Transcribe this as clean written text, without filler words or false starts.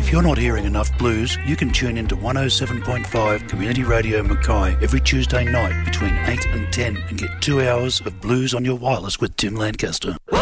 If you're not hearing enough blues, you can tune into 107.5 Community Radio Mackay every Tuesday night between 8 and 10 and get 2 hours of blues on your wireless with Tim Lancaster.